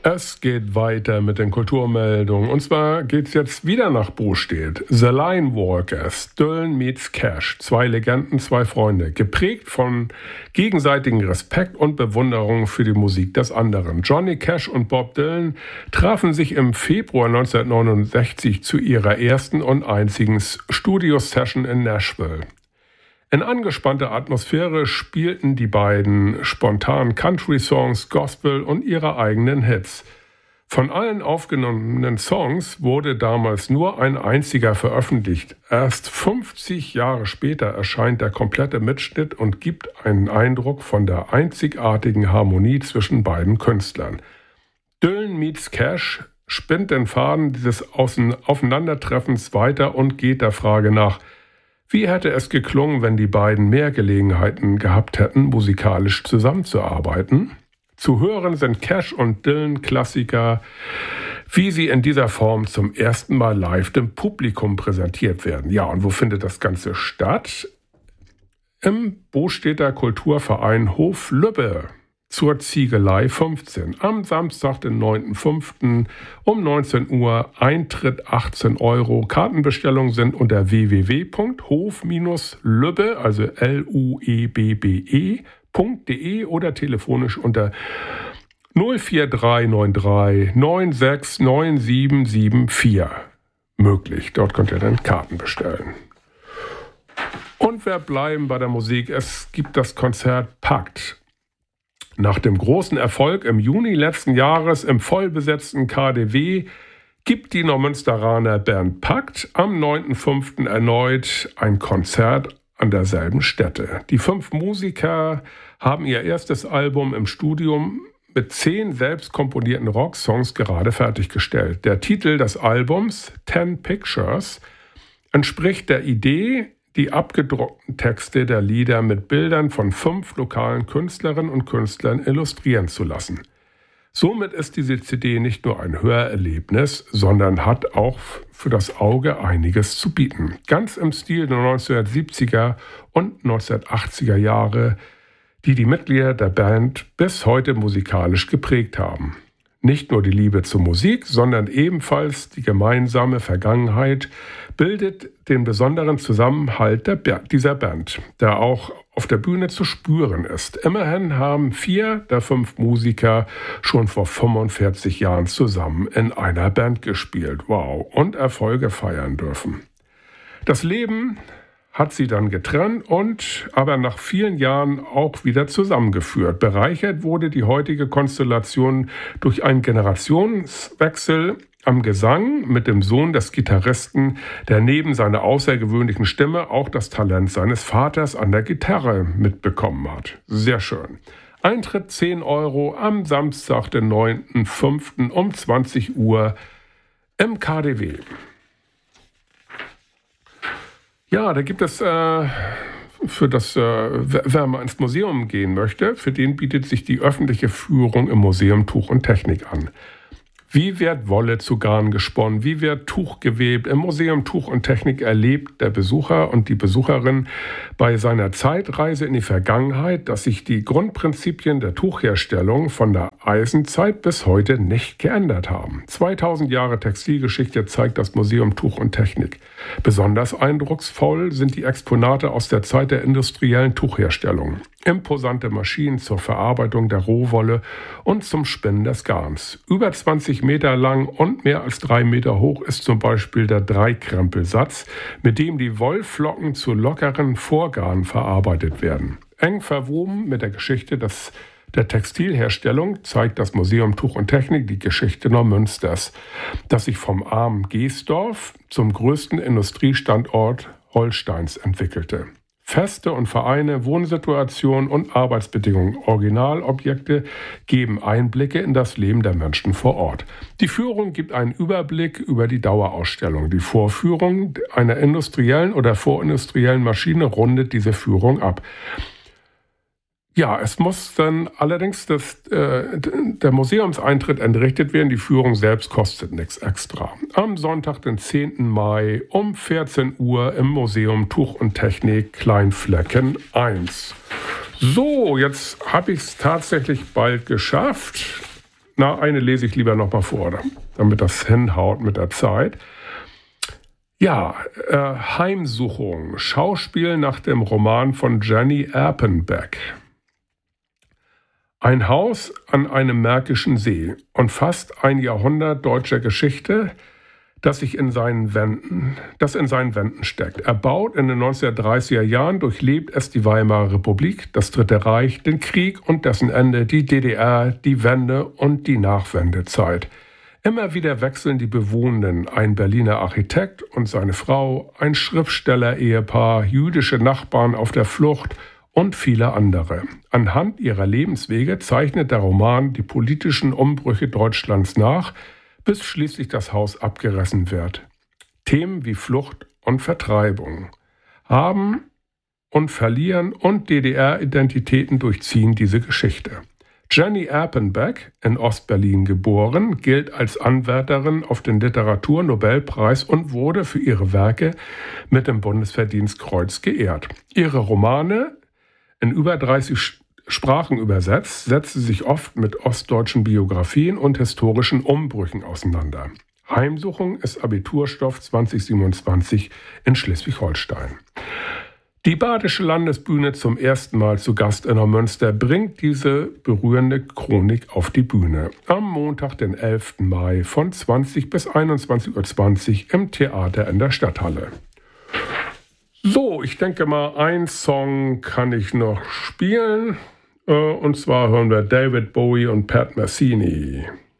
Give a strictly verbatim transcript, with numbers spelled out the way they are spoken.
Es geht weiter mit den Kulturmeldungen. Und zwar geht es jetzt wieder nach Bostedt. The Line Walkers, Dylan meets Cash. Zwei Legenden, zwei Freunde. Geprägt von gegenseitigem Respekt und Bewunderung für die Musik des anderen. Johnny Cash und Bob Dylan trafen sich im Februar neunzehnhundertneunundsechzig zu ihrer ersten und einzigen Studio-Session in Nashville. In angespannter Atmosphäre spielten die beiden spontan Country-Songs, Gospel und ihre eigenen Hits. Von allen aufgenommenen Songs wurde damals nur ein einziger veröffentlicht. Erst fünfzig Jahre später erscheint der komplette Mitschnitt und gibt einen Eindruck von der einzigartigen Harmonie zwischen beiden Künstlern. Dylan meets Cash spinnt den Faden dieses Aufeinandertreffens weiter und geht der Frage nach: Wie hätte es geklungen, wenn die beiden mehr Gelegenheiten gehabt hätten, musikalisch zusammenzuarbeiten? Zu hören sind Cash und Dylan Klassiker, wie sie in dieser Form zum ersten Mal live dem Publikum präsentiert werden. Ja, und wo findet das Ganze statt? Im Bostedter Kulturverein Hof Lübbe zur Ziegelei fünfzehn. Am Samstag, den neunten fünften um neunzehn Uhr, Eintritt achtzehn Euro. Kartenbestellungen sind unter w w w punkt hof lübbe, also L U E B B E, .de oder telefonisch unter null vier drei neun drei neun sechs neun sieben sieben vier möglich. Dort könnt ihr dann Karten bestellen. Und wir bleiben bei der Musik. Es gibt das Konzert Pakt. Nach dem großen Erfolg im Juni letzten Jahres im vollbesetzten K D W gibt die Neumünsteraner Band Pakt am neunten fünften erneut ein Konzert an derselben Stätte. Die fünf Musiker haben ihr erstes Album im Studium mit zehn selbst komponierten Rocksongs gerade fertiggestellt. Der Titel des Albums, Ten Pictures, entspricht der Idee, die abgedruckten Texte der Lieder mit Bildern von fünf lokalen Künstlerinnen und Künstlern illustrieren zu lassen. Somit ist diese C D nicht nur ein Hörerlebnis, sondern hat auch für das Auge einiges zu bieten. Ganz im Stil der neunzehnhundertsiebziger und neunzehnhundertachtziger Jahre, die die Mitglieder der Band bis heute musikalisch geprägt haben. Nicht nur die Liebe zur Musik, sondern ebenfalls die gemeinsame Vergangenheit bildet den besonderen Zusammenhalt der Ba- dieser Band, der auch auf der Bühne zu spüren ist. Immerhin haben vier der fünf Musiker schon vor fünfundvierzig Jahren zusammen in einer Band gespielt. Wow, und Erfolge feiern dürfen. Das Leben hat sie dann getrennt und aber nach vielen Jahren auch wieder zusammengeführt. Bereichert wurde die heutige Konstellation durch einen Generationswechsel am Gesang mit dem Sohn des Gitarristen, der neben seiner außergewöhnlichen Stimme auch das Talent seines Vaters an der Gitarre mitbekommen hat. Sehr schön. Eintritt zehn Euro am Samstag, den neunten fünften um zwanzig Uhr im K D W. Ja, da gibt es, äh, für das, äh, wer mal ins Museum gehen möchte, für den bietet sich die öffentliche Führung im Museum Tuch und Technik an. Wie wird Wolle zu Garn gesponnen? Wie wird Tuch gewebt? Im Museum Tuch und Technik erlebt der Besucher und die Besucherin bei seiner Zeitreise in die Vergangenheit, dass sich die Grundprinzipien der Tuchherstellung von der Eisenzeit bis heute nicht geändert haben. zweitausend Jahre Textilgeschichte zeigt das Museum Tuch und Technik. Besonders eindrucksvoll sind die Exponate aus der Zeit der industriellen Tuchherstellung. Imposante Maschinen zur Verarbeitung der Rohwolle und zum Spinnen des Garns. Über zwanzig Meter lang und mehr als drei Meter hoch ist zum Beispiel der Dreikrempelsatz, mit dem die Wollflocken zu lockeren Vorgarn verarbeitet werden. Eng verwoben mit der Geschichte des, der Textilherstellung zeigt das Museum Tuch und Technik die Geschichte Neumünsters, das sich vom armen Geesdorf zum größten Industriestandort Holsteins entwickelte. Feste und Vereine, Wohnsituationen und Arbeitsbedingungen, Originalobjekte geben Einblicke in das Leben der Menschen vor Ort. Die Führung gibt einen Überblick über die Dauerausstellung. Die Vorführung einer industriellen oder vorindustriellen Maschine rundet diese Führung ab. Ja, es muss dann allerdings das, äh, der Museumseintritt entrichtet werden. Die Führung selbst kostet nichts extra. Am Sonntag, den zehnten Mai um vierzehn Uhr im Museum Tuch und Technik Kleinflecken eins. So, jetzt habe ich es tatsächlich bald geschafft. Na, eine lese ich lieber noch mal vor, damit das hinhaut mit der Zeit. Ja, äh, Heimsuchung, Schauspiel nach dem Roman von Jenny Erpenbeck. Ein Haus an einem märkischen See und fast ein Jahrhundert deutscher Geschichte, das sich in seinen Wänden, das in seinen Wänden steckt. Erbaut in den neunzehnhundertdreißiger Jahren, durchlebt es die Weimarer Republik, das Dritte Reich, den Krieg und dessen Ende, die D D R, die Wende und die Nachwendezeit. Immer wieder wechseln die Bewohnenden, ein Berliner Architekt und seine Frau, ein Schriftsteller-Ehepaar, jüdische Nachbarn auf der Flucht und viele andere. Anhand ihrer Lebenswege zeichnet der Roman die politischen Umbrüche Deutschlands nach, bis schließlich das Haus abgerissen wird. Themen wie Flucht und Vertreibung, Haben und Verlieren und D D R-Identitäten durchziehen diese Geschichte. Jenny Erpenbeck, in Ostberlin geboren, gilt als Anwärterin auf den Literaturnobelpreis und wurde für ihre Werke mit dem Bundesverdienstkreuz geehrt. Ihre Romane, in über dreißig Sprachen übersetzt, setzt sie sich oft mit ostdeutschen Biografien und historischen Umbrüchen auseinander. Heimsuchung ist Abiturstoff zwanzig siebenundzwanzig in Schleswig-Holstein. Die Badische Landesbühne, zum ersten Mal zu Gast in Neumünster, bringt diese berührende Chronik auf die Bühne. Am Montag, den elften Mai von zwanzig bis einundzwanzig Uhr zwanzig im Theater in der Stadthalle. So, ich denke mal, ein Song kann ich noch spielen. Und zwar hören wir David Bowie und Pat Metheny.